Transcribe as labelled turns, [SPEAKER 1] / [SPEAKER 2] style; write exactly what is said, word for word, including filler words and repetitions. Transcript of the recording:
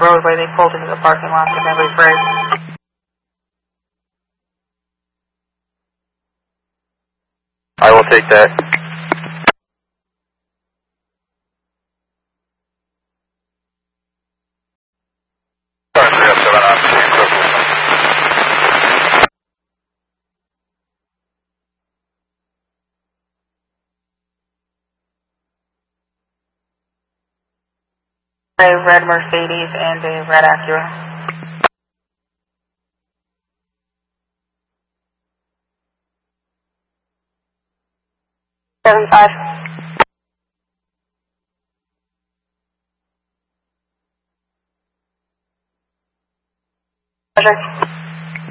[SPEAKER 1] roadway. They pulled into the parking lot for Memory Parade.
[SPEAKER 2] I will take that.
[SPEAKER 1] A red Mercedes and a red Acura. Seven five. Roger.